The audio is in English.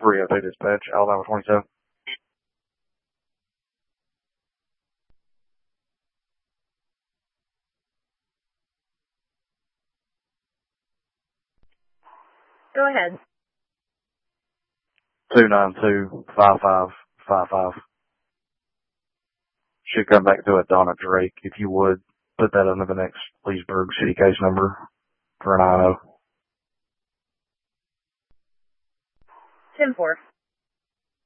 302 dispatch, Alabama 27. Go ahead. 292-5555. Should come back to a Donna Drake. If you would, put that under the next Leesburg city case number for an IO. 10-4.